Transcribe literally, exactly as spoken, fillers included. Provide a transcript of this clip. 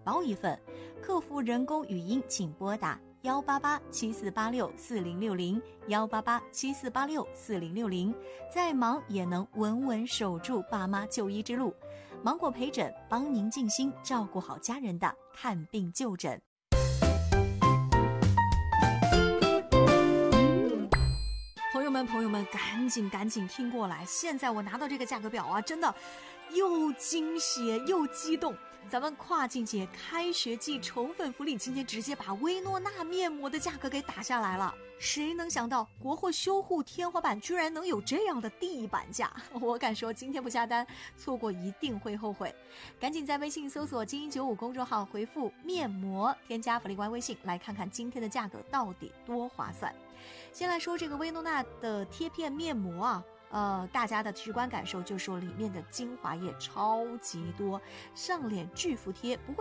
包一份。客服人工语音请拨打幺八八七四八六四零六零幺八八七四八六四零六零，再忙也能稳稳守住爸妈就医之路。芒果陪诊帮您尽心照顾好家人的看病就诊。朋友们朋友们赶紧赶紧听过来，现在我拿到这个价格表啊，真的又惊喜又激动。咱们跨境节开学季宠粉福利今天直接把薇诺娜面膜的价格给打下来了，谁能想到国货修护天花板居然能有这样的地板价，我敢说今天不下单错过一定会后悔。赶紧在微信搜索精英九五公众号回复面膜，添加福利官微信，来看看今天的价格到底多划算。先来说这个薇诺娜的贴片面膜啊，呃，大家的直观感受就是说里面的精华液超级多，上脸巨服帖，不会